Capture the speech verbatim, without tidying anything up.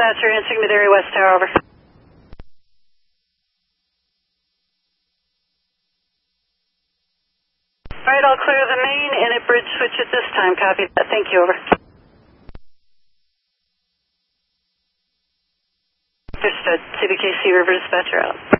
dispatcher, answering Midori West Tower, over. All right, I'll clear the main and at bridge switch at this time. Copy that. Thank you, over. Understood. C B K C River dispatcher out.